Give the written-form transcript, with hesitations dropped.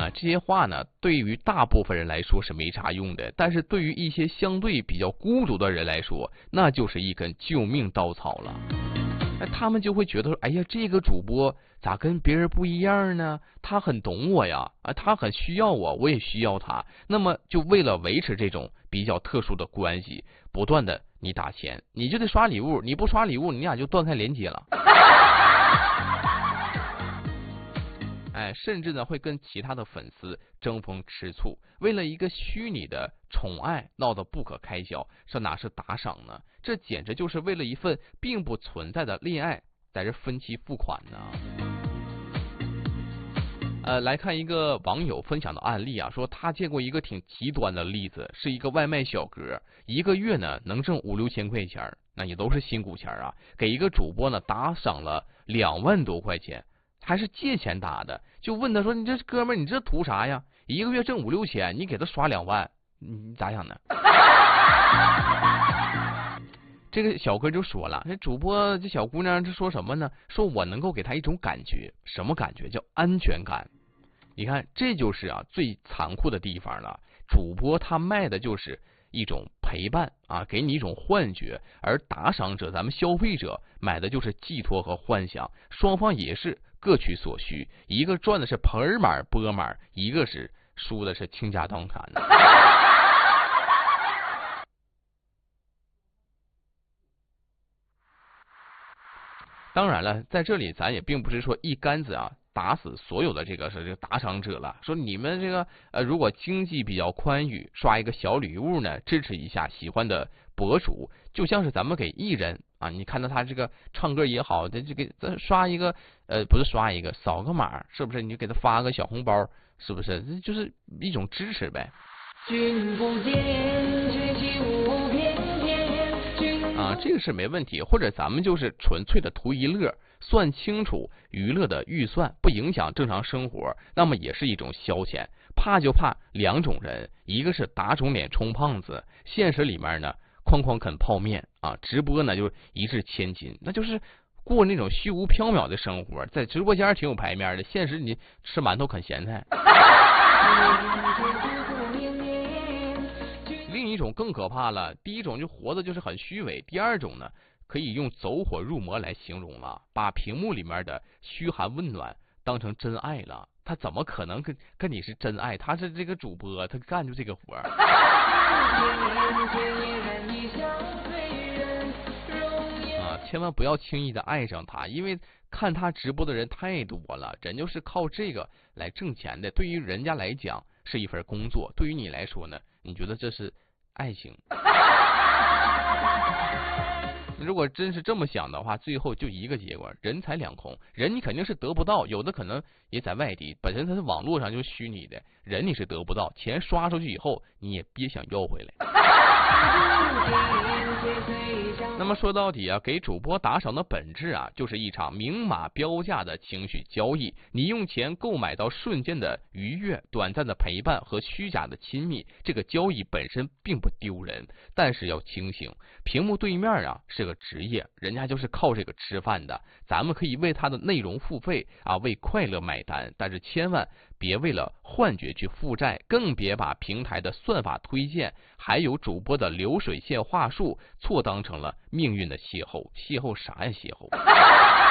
这些话呢，对于大部分人来说是没啥用的，但是对于一些相对比较孤独的人来说，那就是一根救命稻草了。他们就会觉得说，哎呀，这个主播咋跟别人不一样呢？他很懂我呀，他很需要我，我也需要他。那么就为了维持这种比较特殊的关系，不断的你打钱，你就得刷礼物，你不刷礼物，你俩就断开连接了。甚至呢会跟其他的粉丝争风吃醋，为了一个虚拟的宠爱闹得不可开交，这哪是打赏呢？这简直就是为了一份并不存在的恋爱在这分期付款呢。来看一个网友分享的案例啊，说他见过一个挺极端的例子，是一个外卖小哥，一个月呢能挣5、6千块钱，那也都是辛苦钱啊，给一个主播呢打赏了2万多块钱。还是借钱打的，就问他说：“你这哥们儿，你这图啥呀？一个月挣5、6千，你给他刷2万，你咋想的？”这个小哥就说了：“这主播这小姑娘这说什么呢？说我能够给她一种感觉，什么感觉？叫安全感。你看，这就是最残酷的地方了。主播他卖的就是一种陪伴给你一种幻觉，而打赏者咱们消费者买的就是寄托和幻想，双方也是各取所需，一个赚的是盆满钵满，一个是输的是倾家荡产。当然了，在这里咱也并不是说一竿子打死所有的这个打赏者了，说你们这个如果经济比较宽裕，刷一个小礼物呢，支持一下喜欢的博主，就像是咱们给艺人你看到他这个唱歌也好，就给咱刷一个不是刷一个，扫个码，是不是？你就给他发个小红包，是不是？这就是一种支持呗。君不见，却起舞翩翩这个是没问题，或者咱们就是纯粹的图一乐，算清楚娱乐的预算，不影响正常生活，那么也是一种消遣。怕就怕两种人，一个是打肿脸充胖子，现实里面呢哐哐啃泡面直播呢就一掷千金，那就是过那种虚无缥缈的生活，在直播间挺有排面的，现实你吃馒头啃咸菜。另一种更可怕了，第一种就活的就是很虚伪，第二种呢可以用走火入魔来形容了，把屏幕里面的嘘寒问暖当成真爱了。他怎么可能跟你是真爱？他是这个主播，他干就这个活。千万不要轻易的爱上他，因为看他直播的人太多了，人就是靠这个来挣钱的。对于人家来讲是一份工作，对于你来说呢，你觉得这是爱情？如果真是这么想的话，最后就一个结果，人财两空。人你肯定是得不到，有的可能也在外地，本身它是网络上就是虚拟的，人你是得不到，钱刷出去以后你也别想要回来。那么说到底给主播打赏的本质就是一场明码标价的情绪交易。你用钱购买到瞬间的愉悦、短暂的陪伴和虚假的亲密，这个交易本身并不丢人，但是要清醒，屏幕对面是个职业，人家就是靠这个吃饭的，咱们可以为他的内容付费为快乐买单，但是千万别为了幻觉去负债，更别把平台的算法推荐还有主播的流水线话术错当成了命运的邂逅。邂逅啥呀邂逅？